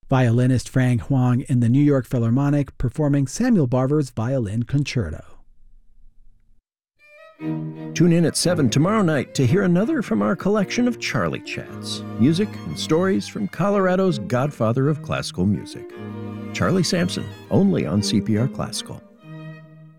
Violinist Frank Huang in the New York Philharmonic performing Samuel Barber's Violin Concerto. Tune in at 7 tomorrow night to hear another from our collection of Charlie Chats, music and stories from Colorado's godfather of classical music, Charlie Sampson, only on CPR Classical.